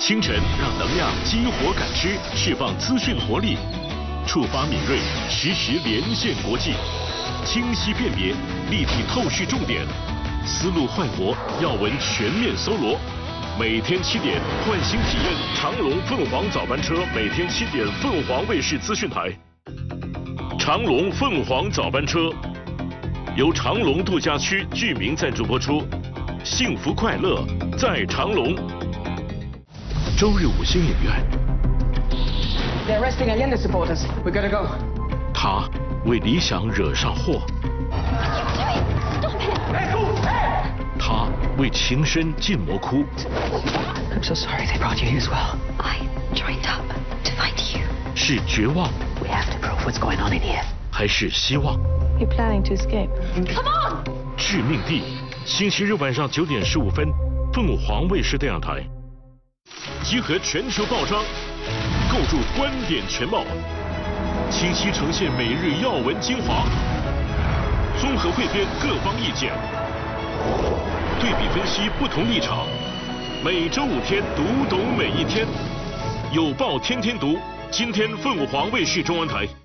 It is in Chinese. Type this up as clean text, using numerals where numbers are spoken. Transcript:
清晨让能量激活感知，释放资讯活力，触发敏锐，实时连线国际，清晰辨别，立体透视重点，思路焕活，要闻全面搜罗。每天7点，唤醒体验长龙凤凰早班车，每天7点，凤凰卫视资讯台。长龙凤凰早班车由长龙度假区居民赞助播出，幸福快乐在长龙。周日5星影院， They're arresting Allende supporters. We gotta go. 他为理想惹上祸，他为情深进魔窟。 I'm so sorry they brought you here as well. I joined up to find you. 是绝望 We have to prove what's going on in here. 还是希望？ You're planning to escape? Come on! 致命地，星期日晚上9点15分，凤凰卫视电视台。集合全球报章，构筑观点全貌，清晰呈现每日要闻精华，综合汇编各方意见，对比分析不同立场。每周5天，读懂每一天。有报天天读，今天凤凰卫视中文台。